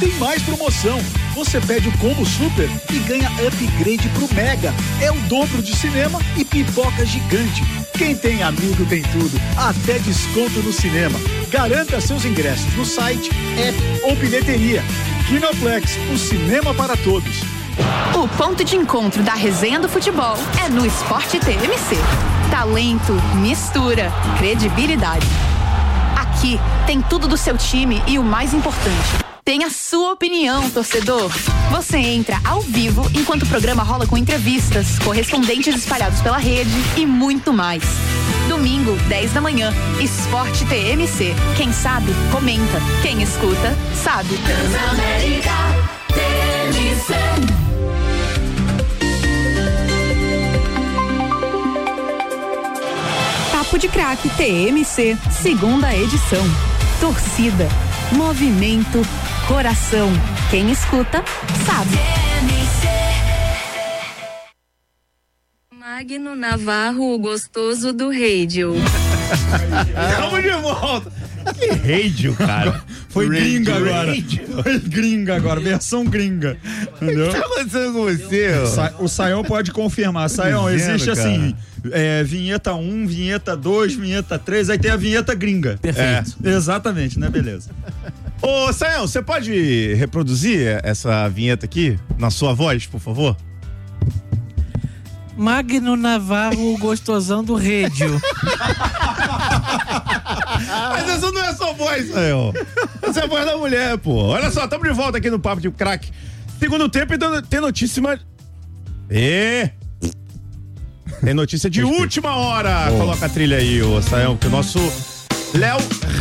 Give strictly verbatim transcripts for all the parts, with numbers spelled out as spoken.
tem mais promoção. Você pede o combo super e ganha upgrade pro Mega. É o dobro de cinema e pipoca gigante. Quem tem amigo tem tudo, até desconto no cinema. Garanta seus ingressos no site, app ou bilheteria. Kinoplex, o cinema para todos. O ponto de encontro da resenha do futebol é no Sport T M C. Talento, mistura, credibilidade. Aqui tem tudo do seu time e o mais importante, tem a sua opinião, torcedor. Você entra ao vivo enquanto o programa rola com entrevistas, correspondentes espalhados pela rede e muito mais. Domingo, dez da manhã, Sport T M C. Quem sabe, comenta. Quem escuta, sabe. Transamérica T M C. Papo de Craque T M C, segunda edição. Torcida, movimento, coração. Quem escuta, sabe. Magno Navarro, o gostoso do rádio. Estamos de volta. Que rádio, cara? Foi Radio, gringa agora. radio. Foi gringa agora, versão gringa. Entendeu? O que tá acontecendo com você? Sa- o Saião pode confirmar. Saião, existe cara. assim, é, vinheta um, vinheta dois, vinheta três, aí tem a vinheta gringa. Perfeito. É, exatamente, né? Beleza. Ô, Saião, você pode reproduzir essa vinheta aqui na sua voz, por favor? Magno Navarro, o gostosão do rádio. Mas essa não é sua voz, Saião. Essa é a voz da mulher, pô. Olha só, estamos de volta aqui no Papo de Craque. Segundo tempo, e tem notícia... E... Tem notícia de última hora. Oh. Coloca a trilha aí, ô Saião, que o nosso Léo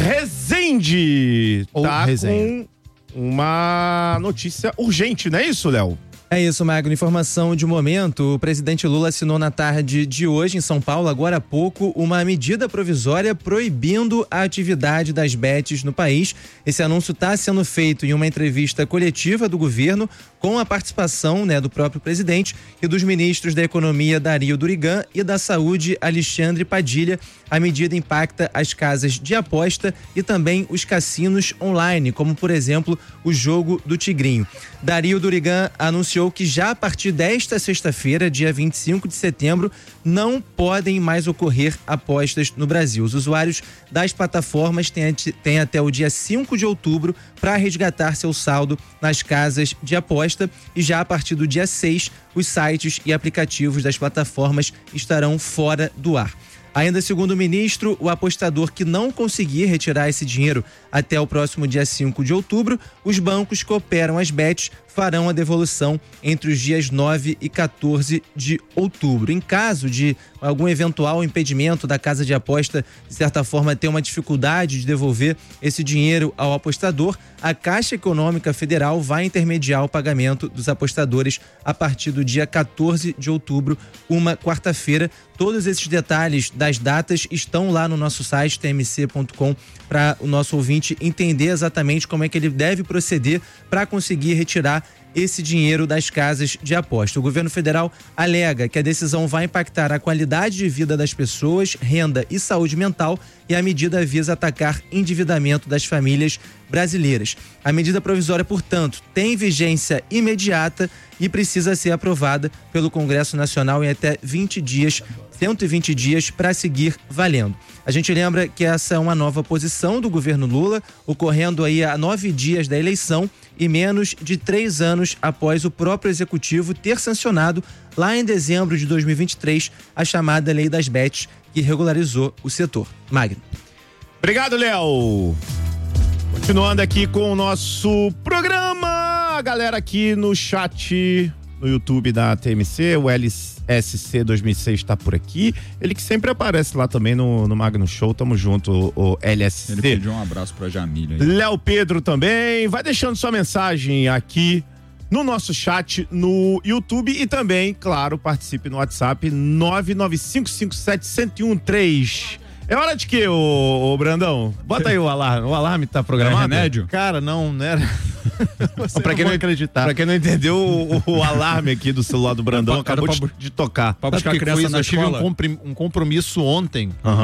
Rezende Ou tá Rezende. com uma notícia urgente, não é isso, Léo? É isso, Magno. Informação de momento. O presidente Lula assinou na tarde de hoje, em São Paulo, agora há pouco, uma medida provisória proibindo a atividade das bets no país. Esse anúncio está sendo feito em uma entrevista coletiva do governo, com a participação, né, do próprio presidente e dos ministros da Economia, Dario Durigan, e da Saúde, Alexandre Padilha. A medida impacta as casas de aposta e também os cassinos online, como, por exemplo, o jogo do Tigrinho. Dario Durigan anunciou que já a partir desta sexta-feira, dia vinte e cinco de setembro, não podem mais ocorrer apostas no Brasil. Os usuários das plataformas têm, têm até o dia cinco de outubro para resgatar seu saldo nas casas de aposta, e já a partir do dia seis, os sites e aplicativos das plataformas estarão fora do ar. Ainda segundo o ministro, o apostador que não conseguir retirar esse dinheiro até o próximo dia cinco de outubro, os bancos que operam as bets farão a devolução entre os dias nove e quatorze de outubro. Em caso de algum eventual impedimento da casa de aposta, de certa forma, ter uma dificuldade de devolver esse dinheiro ao apostador, a Caixa Econômica Federal vai intermediar o pagamento dos apostadores a partir do dia quatorze de outubro, uma quarta-feira. Todos esses detalhes das datas estão lá no nosso site t m c ponto com para o nosso ouvinte entender exatamente como é que ele deve proceder para conseguir retirar esse dinheiro das casas de aposta. O governo federal alega que a decisão vai impactar a qualidade de vida das pessoas, renda e saúde mental, e a medida visa atacar endividamento das famílias brasileiras. A medida provisória, portanto, tem vigência imediata e precisa ser aprovada pelo Congresso Nacional em até vinte dias, cento e vinte dias, para seguir valendo. A gente lembra que essa é uma nova posição do governo Lula, ocorrendo aí a nove dias da eleição e menos de três anos após o próprio executivo ter sancionado, lá em dezembro de dois mil e vinte e três, a chamada Lei das Bets, que regularizou o setor. Magno. Obrigado, Léo. Continuando aqui com o nosso programa, a galera aqui no chat, no YouTube da T M C, o L S C dois mil e seis tá por aqui. Ele que sempre aparece lá também no, no Magno Show. Tamo junto, o, o L S C. Ele pediu um abraço pra Jamília. Léo Pedro também. Vai deixando sua mensagem aqui no nosso chat no YouTube e também, claro, participe no WhatsApp nove nove cinco cinco sete um zero um três. É hora de quê, ô, ô Brandão? Bota aí o alarme. O alarme tá programado? É remédio? Cara, não, não era. Você pra quem não acreditar. Pra quem não entendeu, o, o alarme aqui do celular do Brandão Era pra- acabou era pra- de, de tocar. Pra buscar a criança na escola. Eu tive um, compri- um compromisso ontem. Aham.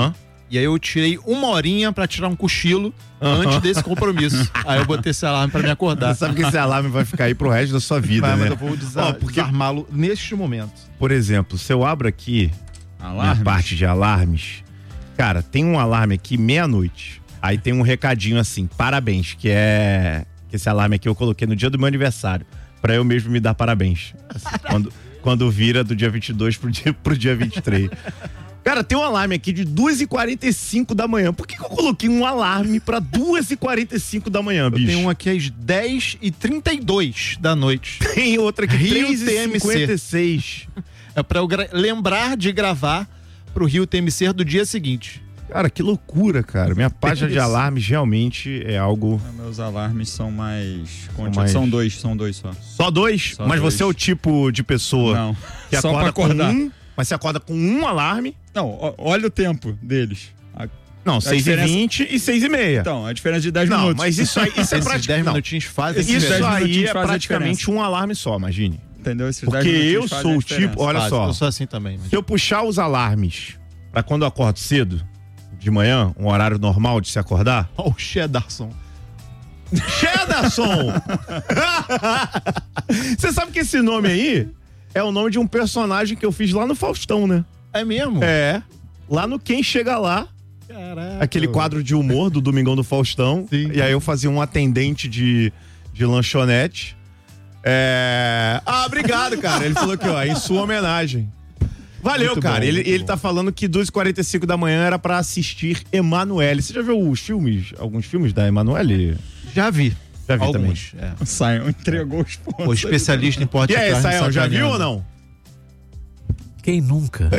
E aí eu tirei uma horinha pra tirar um cochilo uhum. antes desse compromisso. Aí eu botei esse alarme pra me acordar. Você sabe que esse alarme vai ficar aí pro resto da sua vida, vai, né? Mas eu vou desa- oh, porque... desarmá-lo neste momento. Por exemplo, se eu abro aqui a parte de alarmes, cara, tem um alarme aqui meia-noite. Aí tem um recadinho assim, parabéns, que é... que esse alarme aqui eu coloquei no dia do meu aniversário, pra eu mesmo me dar parabéns. Assim, quando, quando vira do dia vinte e dois pro dia, pro dia vinte e três. Cara, tem um alarme aqui de duas e quarenta e cinco da manhã. Por que, que eu coloquei um alarme pra duas e quarenta e cinco da manhã, bicho? Tem um aqui às dez e trinta e dois da noite. Tem outra aqui, Rio três e cinquenta e seis. É pra eu gra- lembrar de gravar pro Rio T M C do dia seguinte. Cara, que loucura, cara. Minha página de alarmes realmente é algo... Meus alarmes são mais... São, mais... são dois, são dois só. Só dois? Só Mas dois. você é o tipo de pessoa Não, que só acorda pra acordar. com um... Mas você acorda com um alarme? Não, ó, olha o tempo deles. A, não, seis e vinte e seis e meia. Então, a diferença de dez não, minutos. Mas isso aí, isso é praticamente... dez minutinhos fazem Isso dez aí minutinhos é fazem praticamente um alarme só, imagine. Entendeu? Esses Porque dez eu fazem sou a o diferença. tipo... Olha Faz, só. eu sou assim também. Mas... Se eu puxar os alarmes pra quando eu acordo cedo, de manhã, um horário normal de se acordar... Ó, o Cheddarson. Cheddarson! Você sabe que esse nome aí é o nome de um personagem que eu fiz lá no Faustão, né? É mesmo? É. Lá no Quem Chega Lá. Caraca. Aquele quadro de humor do Domingão do Faustão. Sim. E aí eu fazia um atendente de, de lanchonete. É... Ah, obrigado, cara. Ele falou aqui, ó, em sua homenagem. Valeu, muito cara. Bom, ele, ele tá falando que duas e quarenta e cinco da manhã era pra assistir Emanuele. Você já viu os filmes, alguns filmes da Emanuele? Já vi. Já vi Alguns, também. É. O Sayão entregou os pontos. O especialista em porte E de aí, carne Sayão, já sacaneando. viu ou não? Quem nunca?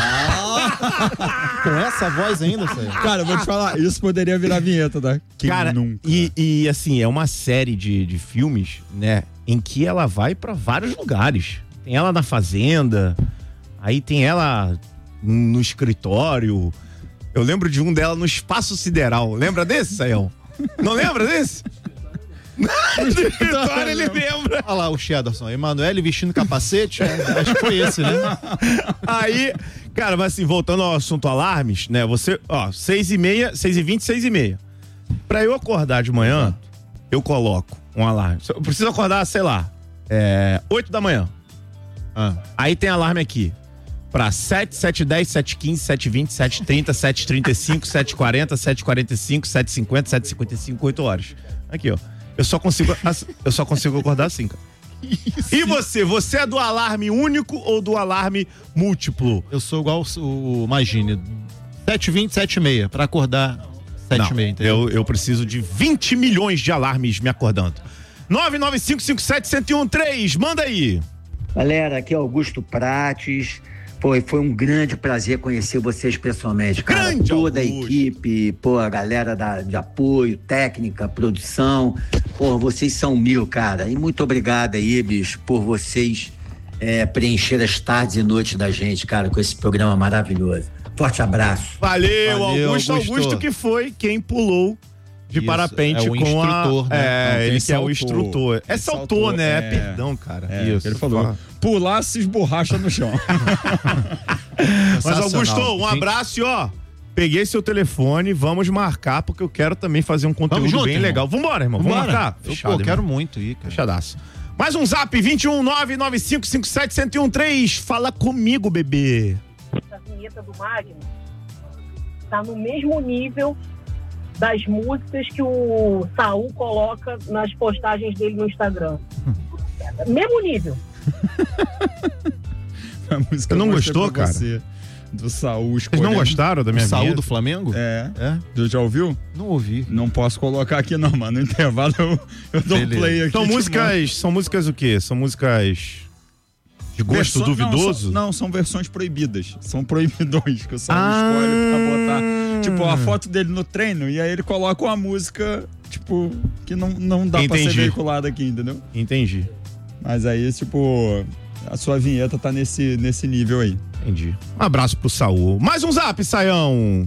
Com essa voz ainda, Sayão? Cara, eu vou te falar, isso poderia virar vinheta, tá? Quem Cara, nunca? E, e assim, é uma série de, de filmes, né, em que ela vai pra vários lugares. Tem ela na fazenda, aí tem ela no escritório. Eu lembro de um dela no Espaço Sideral. Lembra desse, Sayão? Não lembra desse? No escritório ele lembra. Olha lá o Cheddarson, Emanuele vestindo capacete, é, acho que foi esse, né? Aí, cara, mas assim, voltando ao assunto alarmes, né, você, ó, seis e meia, seis e vinte, seis e meia. Pra eu acordar de manhã, eu coloco um alarme. Eu preciso acordar, sei lá, é, oito da manhã. Ah. Aí tem alarme aqui. Pra sete, sete e dez, sete e quinze, sete e vinte, sete e trinta, sete e trinta e cinco, sete e quarenta, sete e quarenta e cinco, sete e cinquenta, sete e cinquenta e cinco, oito horas. Aqui, ó. Eu só consigo, eu só consigo acordar assim, cara. E você? Você é do alarme único ou do alarme múltiplo? Eu sou igual o, o Magine. sete e vinte, sete e meia, pra acordar sete e meia, entendeu? Eu, eu preciso de vinte milhões de alarmes me acordando. nove nove cinco cinco sete, um zero um três, manda aí. Galera, aqui é Augusto Prates. Foi, foi um grande prazer conhecer vocês pessoalmente, cara. Grande Toda Augusto. a equipe, pô, a galera da, de apoio, técnica, produção. Pô, vocês são mil, cara. E muito obrigado aí, bicho, por vocês é, preencher as tardes e noites da gente, cara, com esse programa maravilhoso. Forte abraço. Valeu, Valeu, Augusto, Augusto. Augusto que foi quem pulou de Isso, parapente é o com instrutor, a... né? É, Não, ele quem que é o saltou. instrutor. É Quem saltou, saltou, né? é. Perdão, cara. É, Isso. ele falou. Pular se esborracha no chão. Mas, Augusto, um Gente, abraço e ó, peguei seu telefone, vamos marcar, porque eu quero também fazer um conteúdo Vamos junto, bem irmão. legal. Vambora, irmão, vamos Vambora. marcar? Eu, Fechado, pô, quero irmão. muito ir, cara. Fechadaço. Mais um zap, vinte e um, nove nove cinco cinco sete, um zero um três. Fala comigo, bebê. A vinheta do Magno tá no mesmo nível das músicas que o Saul coloca nas postagens dele no Instagram. Mesmo nível. A música Você não eu mostrei gostou, pra cara? você, do Saul Vocês escolhendo. não gostaram da minha O Saúl vinheta? do Flamengo? É. É? Tu já ouviu? Não ouvi. Não posso colocar aqui não, mano. No intervalo eu, eu dou um Beleza. play aqui. São te músicas, são músicas o quê? São músicas de gosto Versões- duvidoso? Não, são, não, são versões proibidas. São proibidões que o Saul Ah. escolhe pra botar. Tipo, a foto dele no treino e aí ele coloca uma música, tipo, que não, não dá pra Entendi. ser veiculada aqui, entendeu? Entendi, Mas aí, tipo, a sua vinheta tá nesse, nesse nível aí. entendi. Um abraço pro Saul. Mais um zap, Saião.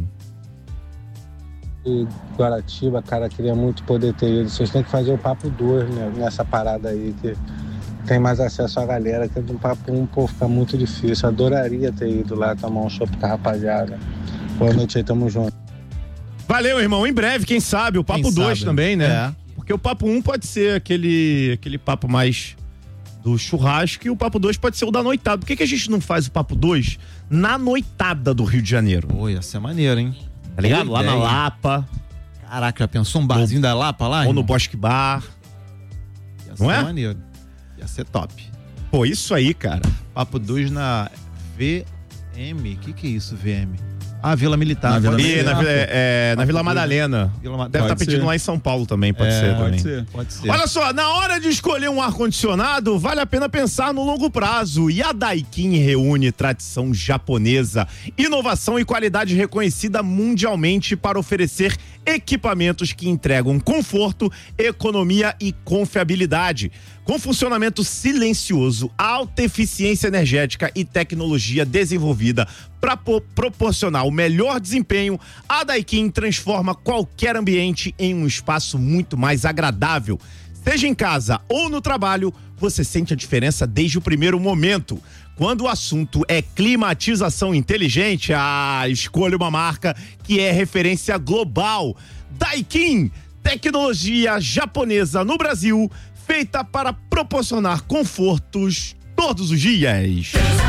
E Guaratiba, cara, queria muito poder ter ido. Vocês têm que fazer o papo dois, né, nessa parada aí, que tem mais acesso à galera, que um papo um, pô, fica muito difícil. Adoraria ter ido lá tomar um chopp com a rapaziada. Boa noite aí, tamo junto. Valeu, irmão. Em breve, quem sabe, o papo dois também, né? É. Porque o papo um pode ser aquele, aquele papo mais do churrasco e o papo dois pode ser o da noitada. Por que, que a gente não faz o papo dois na noitada do Rio de Janeiro? Pô, ia ser maneiro, hein? Tá ligado? Lá na Lapa. Caraca, já pensou um barzinho da Lapa lá? Ou irmão? no Bosque Bar. Ia Não ser é? maneiro. Ia ser top. Pô, isso aí, cara. Papo dois na V M. O que que é isso, V M? Ah, Vila Militar. Na Vila, Pode e, ser. na, é, é, na Vila Madalena. Vila Ma- Deve estar pode pedindo ser. lá em São Paulo também, pode É, ser pode também. ser, pode ser. Olha só, na hora de escolher um ar-condicionado, vale a pena pensar no longo prazo. E a Daikin reúne tradição japonesa, inovação e qualidade reconhecida mundialmente para oferecer equipamentos que entregam conforto, economia e confiabilidade. Com funcionamento silencioso, alta eficiência energética e tecnologia desenvolvida para proporcionar o melhor desempenho, a Daikin transforma qualquer ambiente em um espaço muito mais agradável. Seja em casa ou no trabalho, você sente a diferença desde o primeiro momento. Quando o assunto é climatização inteligente, ah, escolha uma marca que é referência global. Daikin, tecnologia japonesa no Brasil, feita para proporcionar confortos todos os dias.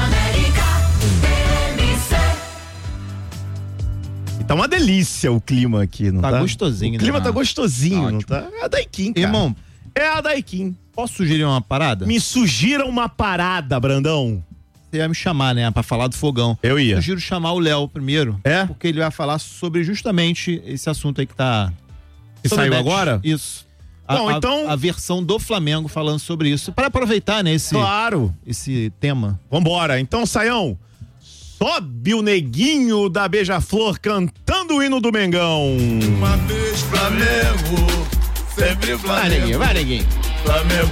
E tá uma delícia o clima aqui, não tá? Tá gostosinho, O clima né? tá gostosinho, não Ótimo. tá? É a Daikin, cara. Irmão, é a Daikin. Posso sugerir uma parada? Me sugira uma parada, Brandão. Você ia me chamar, né, pra falar do fogão. Eu ia. Sugiro chamar o Léo primeiro. É? Porque ele vai falar sobre justamente esse assunto aí que tá... Que sobre saiu bet. agora? Isso. A, Bom, a- então- A versão do Flamengo falando sobre isso. Para aproveitar, né, esse... Claro. Esse tema. Vambora. Então, Saião, sobe o neguinho da Beija-Flor cantando o hino do Mengão. Uma vez Flamengo, sempre Flamengo. Vai, neguinho, vai, neguinho. Flamengo